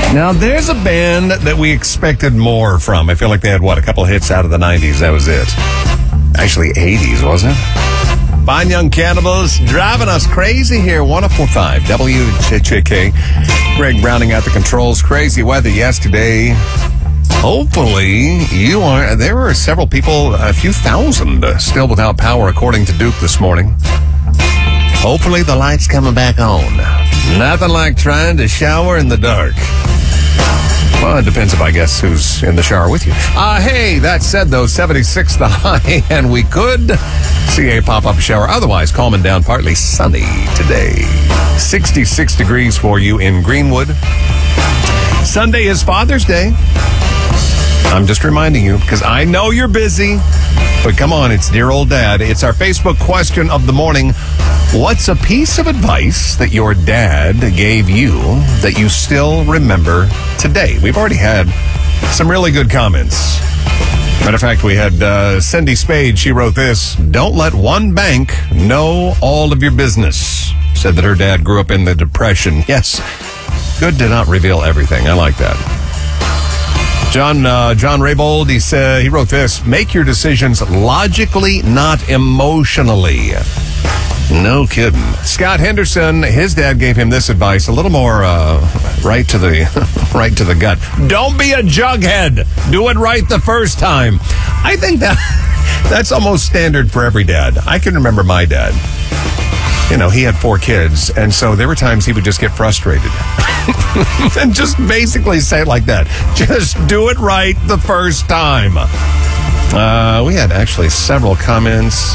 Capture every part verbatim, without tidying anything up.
Now, there's a band that we expected more from. I feel like they had, what, a couple of hits out of the nineties. That was it. Actually, eighties, wasn't it? Fine Young Cannibals driving us crazy here. one oh four point five W J J K. Greg Browning at the controls. Crazy weather yesterday. Hopefully, you are. There were several people, a few thousand, uh, still without power, according to Duke this morning. Hopefully, the light's coming back on. Nothing like trying to shower in the dark. Well, it depends if I guess who's in the shower with you. Uh, hey, that said, though, seventy-six the high, and we could see a pop-up shower. Otherwise, calm and down, partly sunny today. sixty-six degrees for you in Greenwood. Sunday is Father's Day. I'm just reminding you, because I know you're busy, but come on, it's dear old dad. It's our Facebook question of the morning. What's a piece of advice that your dad gave you that you still remember today? We've already had some really good comments. Matter of fact, we had uh, Cindy Spade. She wrote this: don't let one bank know all of your business. Said that her dad grew up in the Depression. Yes, good to not reveal everything. I like that. John uh, John Raybold, he said, he wrote this: make your decisions logically, not emotionally. No kidding. Scott Henderson, his dad gave him this advice, a little more uh, right to the right to the gut. Don't be a jughead. Do it right the first time. I think that that's almost standard for every dad. I can remember my dad. You know, he had four kids, and so there were times he would just get frustrated. And just basically say it like that. Just do it right the first time. Uh, we had actually several comments.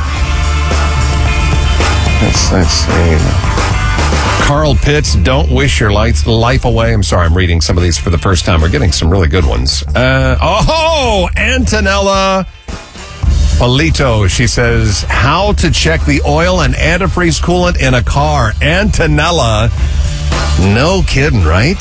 Let's, let's see. Carl Pitts, don't wish your life, life away. I'm sorry, I'm reading some of these for the first time. We're getting some really good ones. Uh, oh, Antonella Polito, she says, how to check the oil and antifreeze coolant in a car. Antonella, no kidding, right?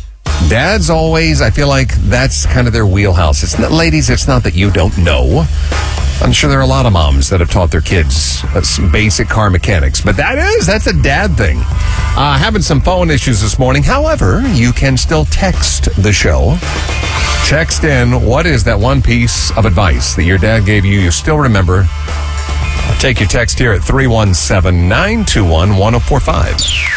Dads always, I feel like that's kind of their wheelhouse. It's not, ladies, it's not that you don't know. I'm sure there are a lot of moms that have taught their kids uh, some basic car mechanics, but that is, that's a dad thing. Uh, having some phone issues this morning. However, you can still text the show. Text in, what is that one piece of advice that your dad gave you you still remember? I'll take your text here at three one seven, nine two one, one oh four five.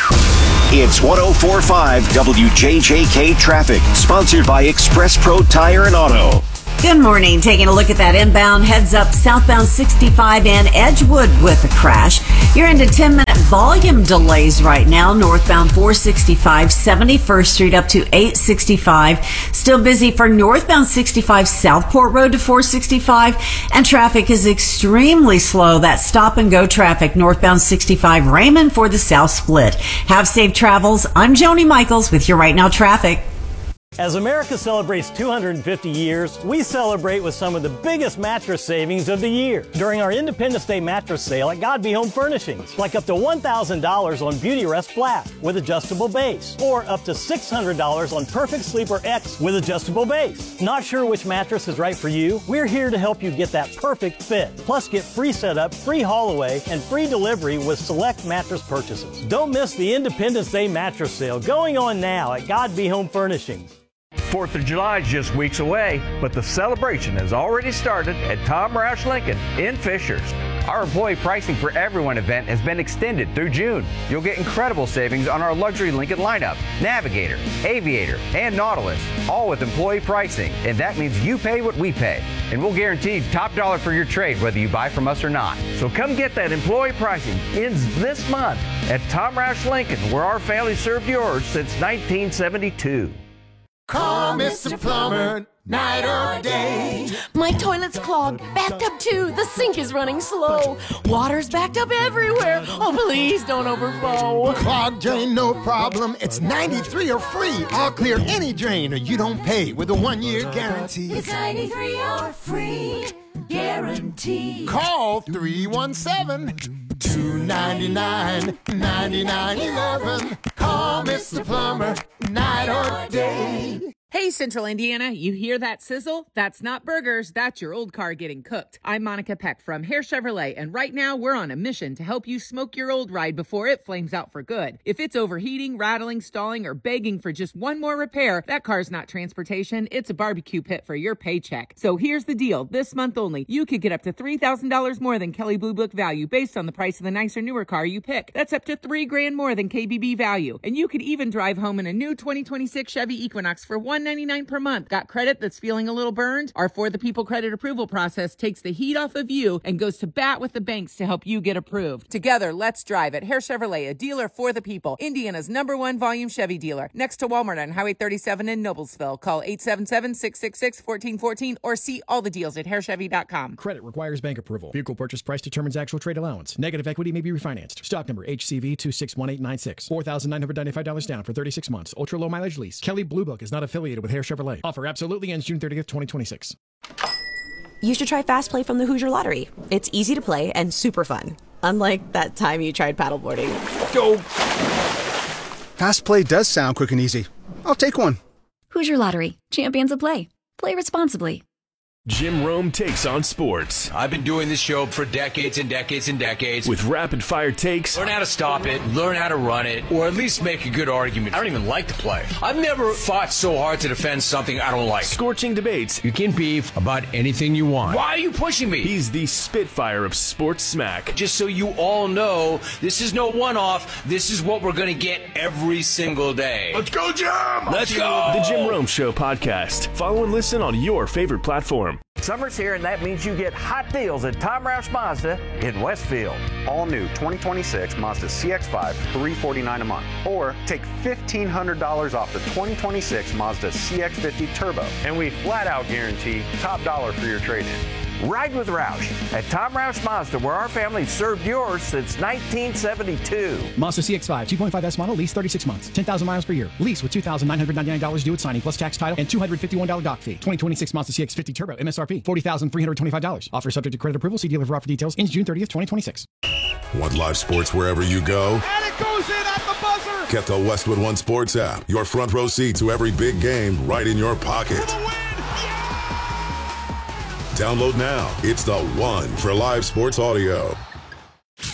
It's one oh four point five W J J K Traffic, sponsored by Express Pro Tire and Auto. Good morning. Taking a look at that inbound, heads up southbound sixty-five and Edgewood with a crash. You're into ten-minute volume delays right now. Northbound four sixty-five, seventy-first Street up to eight sixty-five. Still busy for northbound sixty-five, Southport Road to four sixty-five. And traffic is extremely slow. That stop-and-go traffic, northbound sixty-five, Raymond for the South Split. Have safe travels. I'm Joni Michaels with your Right Now Traffic. As America celebrates two hundred fifty years, we celebrate with some of the biggest mattress savings of the year during our Independence Day mattress sale at God Be Home Furnishings. Like up to one thousand dollars on Beautyrest Black with adjustable base, or up to six hundred dollars on Perfect Sleeper X with adjustable base. Not sure which mattress is right for you? We're here to help you get that perfect fit. Plus, get free setup, free haul away, and free delivery with select mattress purchases. Don't miss the Independence Day mattress sale going on now at God Be Home Furnishings. fourth of July is just weeks away, but the celebration has already started at Tom Roush Lincoln in Fishers. Our employee pricing for everyone event has been extended through June. You'll get incredible savings on our luxury Lincoln lineup, Navigator, Aviator, and Nautilus, all with employee pricing, and that means you pay what we pay. And we'll guarantee top dollar for your trade whether you buy from us or not. So come get that employee pricing. Ends this month at Tom Roush Lincoln, where our family served yours since nineteen seventy-two. Call Mister Plumber, night or day. My toilet's clogged, backed up too. The sink is running slow. Water's backed up everywhere. Oh, please don't overflow. Clogged drain, no problem. It's ninety-three or free. I'll clear any drain or you don't pay with a one-year guarantee. It's ninety-three or free guarantee. Call three one seven, two nine nine, nine nine one one. Call Mister Plumber, night or day. Hey, Hey, Central Indiana, you hear that sizzle? That's not burgers, that's your old car getting cooked. I'm Monica Peck from Hare Chevrolet, and right now we're on a mission to help you smoke your old ride before it flames out for good. If it's overheating, rattling, stalling, or begging for just one more repair, that car's not transportation, it's a barbecue pit for your paycheck. So here's the deal. This month only, you could get up to three thousand dollars more than Kelley Blue Book value based on the price of the nicer, newer car you pick. That's up to three grand more than K B B value. And you could even drive home in a new twenty twenty-six Chevy Equinox for one hundred ninety-nine dollars per month. Got credit that's feeling a little burned? Our For the People credit approval process takes the heat off of you and goes to bat with the banks to help you get approved. Together, let's drive at Hare Chevrolet, a dealer for the people. Indiana's number one volume Chevy dealer. Next to Walmart on Highway thirty-seven in Noblesville. Call eight seven seven, six six six, one four one four or see all the deals at hare chevy dot com. Credit requires bank approval. Vehicle purchase price determines actual trade allowance. Negative equity may be refinanced. Stock number H C V two six one eight nine six. four thousand nine hundred ninety-five dollars down for thirty-six months. Ultra low mileage lease. Kelley Blue Book is not affiliated with Hare Chevrolet. Offer absolutely ends June thirtieth, twenty twenty-six. You should try Fast Play from the Hoosier Lottery. It's easy to play and super fun. Unlike that time you tried paddleboarding. Go! Fast Play does sound quick and easy. I'll take one. Hoosier Lottery. Champions of play. Play responsibly. Jim Rome takes on sports. I've been doing this show for decades and decades and decades. With rapid-fire takes. Learn how to stop it, learn how to run it, or at least make a good argument. I don't even like to play. I've never fought so hard to defend something I don't like. Scorching debates. You can beef about anything you want. Why are you pushing me? He's the Spitfire of sports smack. Just so you all know, this is no one-off. This is what we're going to get every single day. Let's go, Jim! Let's go! The Jim Rome Show podcast. Follow and listen on your favorite platform. Summer's here, and that means you get hot deals at Tom Roush Mazda in Westfield. All new twenty twenty-six Mazda C X five, three hundred forty-nine dollars a month. Or take fifteen hundred dollars off the twenty twenty-six Mazda C X fifty Turbo. And we flat out guarantee top dollar for your trade-in. Ride with Roush at Tom Roush Mazda, where our family served yours since nineteen seventy-two. Mazda C X five, two point five S model, lease thirty-six months, ten thousand miles per year. Lease with two thousand nine hundred ninety-nine dollars due at signing, plus tax, title, and two hundred fifty-one dollars dock fee. twenty twenty-six Mazda C X fifty Turbo, M S R P, forty thousand three hundred twenty-five dollars. Offer subject to credit approval. See dealer for offer details. Ends June thirtieth, twenty twenty-six. Want live sports wherever you go? And it goes in at the buzzer! Get the Westwood One Sports app. Your front row seat to every big game right in your pocket. Download now. It's the one for live sports audio.